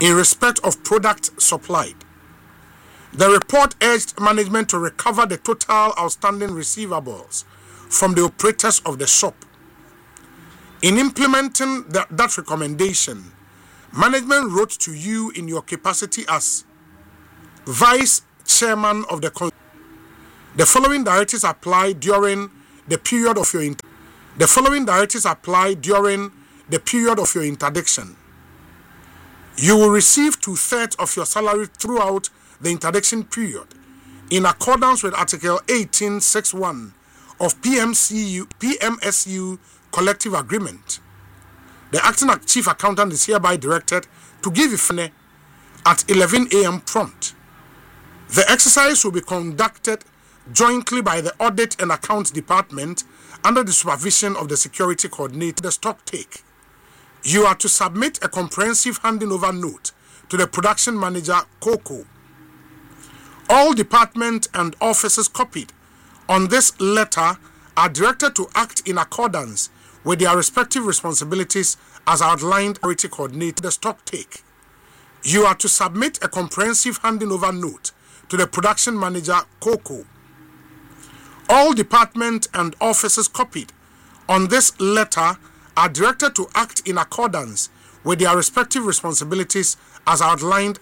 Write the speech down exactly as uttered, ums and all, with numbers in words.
in respect of product supplied. The report urged management to recover the total outstanding receivables from the operators of the shop. In implementing the, that recommendation, management wrote to you in your capacity as Vice Chairman of the Con- The following directives apply during the period of your inter- The following directives apply during the period of your interdiction. You will receive two-thirds of your salary throughout the interdiction period in accordance with Article eighteen sixty-one of P M C U, P M S U Collective Agreement. The acting chief accountant is hereby directed to give effect at eleven a.m. prompt. The exercise will be conducted jointly by the Audit and Accounts Department under the supervision of the Security Coordinator. The stock take. You are to submit a comprehensive handing over note to the production manager, Coco. All departments and offices copied on this letter are directed to act in accordance with their respective responsibilities as outlined by the Security Coordinator. The stock take. You are to submit a comprehensive handing over note to the production manager, Coco. All departments and offices copied on this letter are directed to act in accordance with their respective responsibilities as outlined